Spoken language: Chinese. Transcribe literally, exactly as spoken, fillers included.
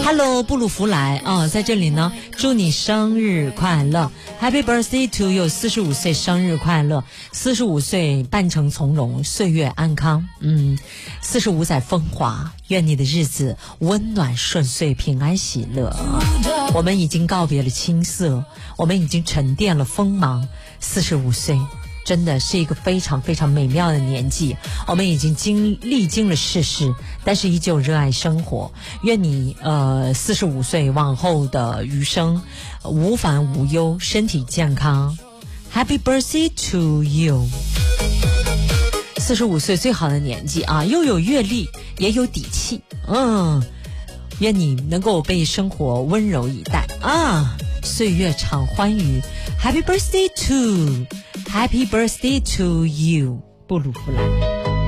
Hello， 布鲁弗莱啊、哦，在这里呢，祝你生日快乐 ，Happy birthday to you， 四十五岁生日快乐，四十五岁半程从容，岁月安康，嗯，四十五载风华，愿你的日子温暖顺遂，平安喜乐。我们已经告别了青涩，我们已经沉淀了锋芒，四十五岁。真的是一个非常非常美妙的年纪，我们已经经历经了世事，但是依旧热爱生活。愿你呃四十五岁往后的余生无烦无忧，身体健康。Happy birthday to you！ 四十五岁最好的年纪啊，又有阅历，也有底气。嗯，愿你能够被生活温柔以待啊，岁月常欢愉。Happy birthday to Happy birthday to you， 布鲁弗兰。